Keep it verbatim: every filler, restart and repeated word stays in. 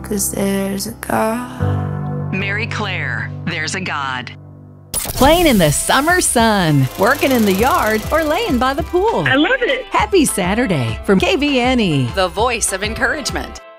'cause there's a God. Mary Claire, There's a God. Playing in the summer sun, working in the yard, or laying by the pool. I love it. Happy Saturday from K V N E, The voice of encouragement.